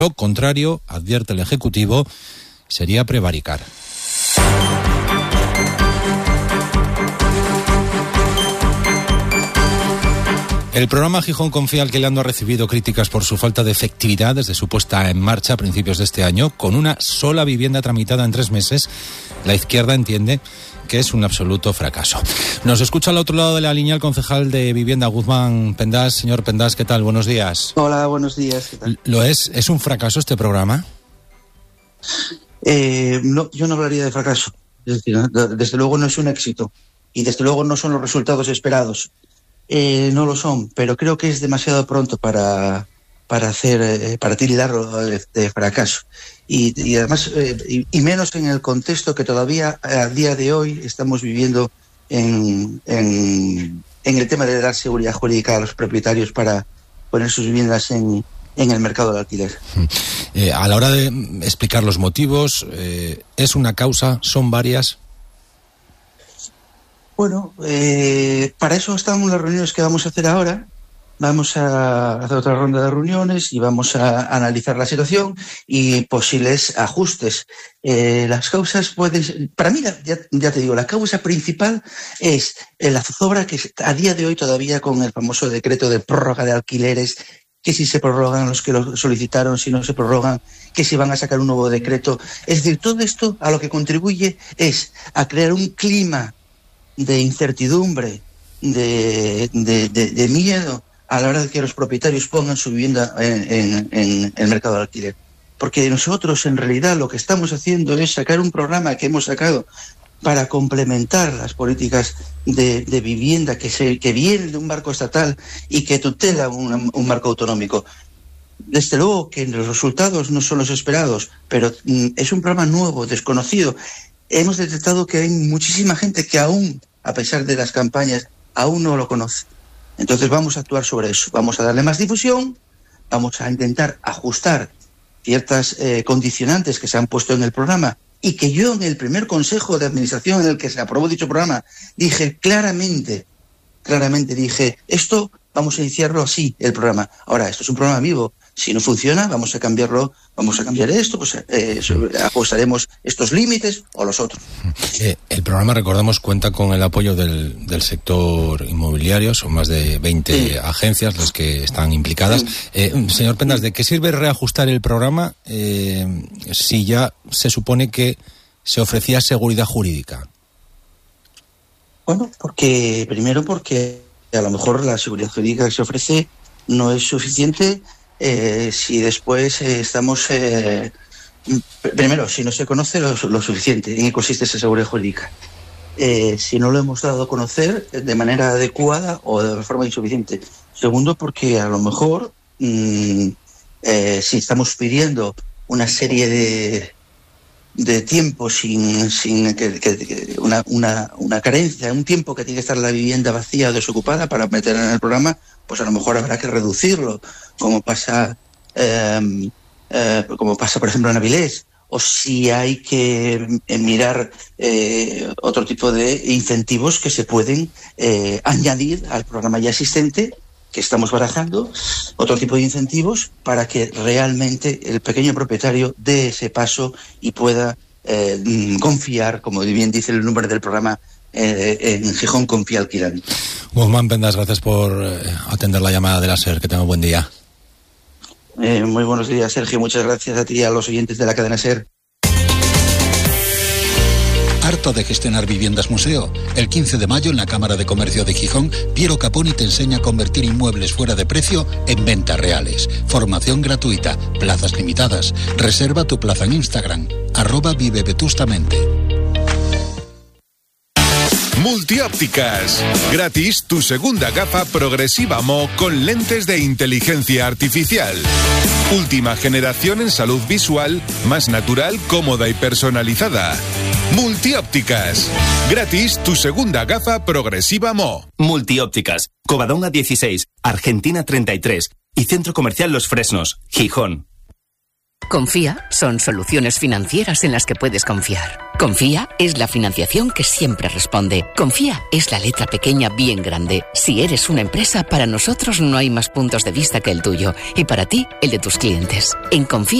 Lo contrario, advierte el Ejecutivo, sería prevaricar. El programa Gijón Confía Alquilando ha recibido críticas por su falta de efectividad desde su puesta en marcha a principios de este año. Con una sola vivienda tramitada en 3 meses, la izquierda entiende que es un absoluto fracaso. Nos escucha al otro lado de la línea el concejal de Vivienda, Guzmán Pendas. Señor Pendas, ¿qué tal? Buenos días. Hola, buenos días. ¿Qué tal? ¿Lo es? ¿Es un fracaso este programa? No, yo no hablaría de fracaso. Es decir, desde luego no es un éxito y desde luego no son los resultados esperados. No lo son, pero creo que es demasiado pronto para tildarlo de fracaso. Y además, y menos en el contexto que todavía a día de hoy estamos viviendo en el tema de dar seguridad jurídica a los propietarios para poner sus viviendas en el mercado del alquiler. A la hora de explicar los motivos, ¿es una causa? ¿Son varias? Bueno, para eso estamos las reuniones que vamos a hacer ahora. Vamos a hacer otra ronda de reuniones y vamos a analizar la situación y posibles ajustes. Las causas pueden... Para mí, ya te digo, la causa principal es la zozobra que a día de hoy todavía con el famoso decreto de prórroga de alquileres, que si se prorrogan los que lo solicitaron, si no se prorrogan, que si van a sacar un nuevo decreto. Es decir, todo esto a lo que contribuye es a crear un clima de incertidumbre, de miedo a la hora de que los propietarios pongan su vivienda en el mercado de alquiler. Porque nosotros en realidad lo que estamos haciendo es sacar un programa que hemos sacado para complementar las políticas de vivienda que vienen de un marco estatal y que tutela un marco autonómico. Desde luego que los resultados no son los esperados, pero es un programa nuevo, desconocido. Hemos detectado que hay muchísima gente que aún, a pesar de las campañas, aún no lo conoce. Entonces vamos a actuar sobre eso. Vamos a darle más difusión, vamos a intentar ajustar ciertas condicionantes que se han puesto en el programa y que yo en el primer consejo de administración en el que se aprobó dicho programa dije claramente dije, esto vamos a iniciarlo así, el programa. Ahora, esto es un programa vivo. Si no funciona, vamos a cambiarlo, vamos a cambiar esto, pues ajustaremos estos límites o los otros. El programa, recordamos, cuenta con el apoyo del sector inmobiliario, son más de 20 agencias las que están implicadas. Señor Pendas, ¿de qué sirve reajustar el programa si ya se supone que se ofrecía seguridad jurídica? Bueno, porque a lo mejor la seguridad jurídica que se ofrece no es suficiente. Si después estamos... primero, si no se conoce lo suficiente en qué consiste esa seguridad jurídica. Si no lo hemos dado a conocer de manera adecuada o de forma insuficiente. Segundo, porque a lo mejor si estamos pidiendo una serie de tiempo sin una carencia, un tiempo que tiene que estar la vivienda vacía o desocupada para meterla en el programa, pues a lo mejor habrá que reducirlo, como pasa por ejemplo en Avilés, o si hay que mirar otro tipo de incentivos que se pueden añadir al programa ya existente que estamos barajando, otro tipo de incentivos para que realmente el pequeño propietario dé ese paso y pueda confiar, como bien dice el nombre del programa, en Gijón Confía Alquilando. Guzmán Pendas, gracias por atender la llamada de la SER. Que tenga un buen día. Muy buenos días, Sergio. Muchas gracias a ti y a los oyentes de la cadena SER. ¿Harto de gestionar viviendas museo? El 15 de mayo en la Cámara de Comercio de Gijón, Piero Caponi te enseña a convertir inmuebles fuera de precio en ventas reales. Formación gratuita, plazas limitadas. Reserva tu plaza en Instagram, @vivevetustamente. Multiópticas. Gratis tu segunda gafa progresiva Mo con lentes de inteligencia artificial. Última generación en salud visual, más natural, cómoda y personalizada. Multiópticas. Gratis tu segunda gafa progresiva Mo. Multiópticas. Covadonga 16, Argentina 33 y Centro Comercial Los Fresnos, Gijón. Confía son soluciones financieras en las que puedes confiar. Confía es la financiación que siempre responde. Confía es la letra pequeña bien grande. Si eres una empresa, para nosotros no hay más puntos de vista que el tuyo y para ti, el de tus clientes. En Confía